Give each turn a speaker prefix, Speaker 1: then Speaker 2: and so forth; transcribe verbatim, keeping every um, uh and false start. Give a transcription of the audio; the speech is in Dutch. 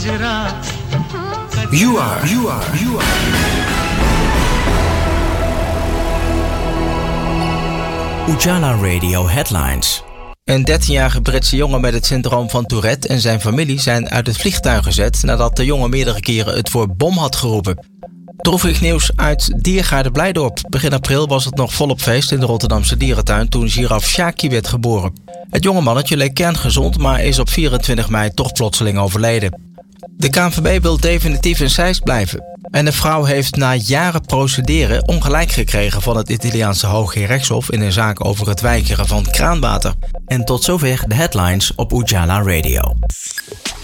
Speaker 1: You are, you are, you are.
Speaker 2: Ujala Radio Headlines. Een dertienjarige Britse jongen met het syndroom van Tourette en zijn familie zijn uit het vliegtuig gezet nadat de jongen meerdere keren het woord bom had geroepen. Droevig nieuws uit Diergaarde Blijdorp. Begin april was het nog volop feest in de Rotterdamse dierentuin toen giraf Shaki werd geboren. Het jonge mannetje leek kerngezond, maar is op vierentwintig mei toch plotseling overleden. De K N V B wil definitief in Zeist blijven. En de vrouw heeft na jaren procederen ongelijk gekregen van het Italiaanse Hoge Rechtshof in een zaak over het weigeren van kraanwater. En tot zover de headlines op Ujala Radio.